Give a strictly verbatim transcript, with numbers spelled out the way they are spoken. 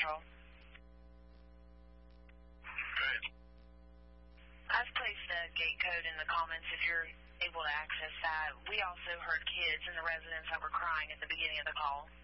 Patrol. Good. I've placed a gate code in the comments if you're able to access that. We also heard kids in the residence that were crying at the beginning of the call.